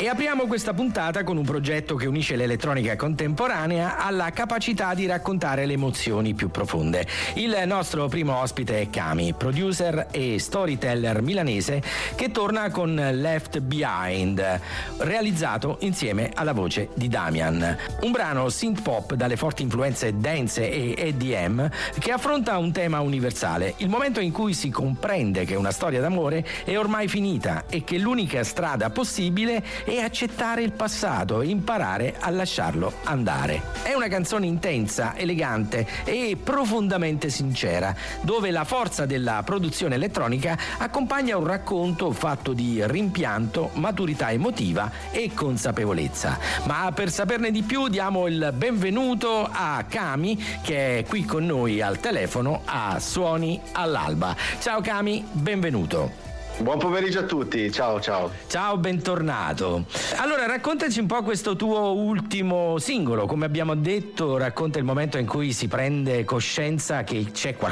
E apriamo questa puntata con un progetto che unisce l'elettronica contemporanea alla capacità di raccontare le emozioni più profonde. Il nostro primo ospite è Kami, producer e storyteller milanese che torna con Left Behind, realizzato insieme alla voce di Damian. Un brano synth pop dalle forti influenze dance e EDM che affronta un tema universale, il momento in cui si comprende che una storia d'amore è ormai finita e che l'unica strada possibile è accettare il passato e imparare a lasciarlo andare. È una canzone intensa, elegante e profondamente sincera, dove la forza della produzione elettronica accompagna un racconto fatto di rimpianto, maturità emotiva e consapevolezza. Ma per saperne di più diamo il benvenuto a Kami, che è qui con noi al telefono a Suoni all'Alba. Ciao Kami, benvenuto. Buon pomeriggio a tutti, ciao. Ciao, bentornato. Allora, raccontaci un po' questo tuo ultimo singolo. Come abbiamo detto, racconta il momento in cui si prende coscienza che c'è qualcosa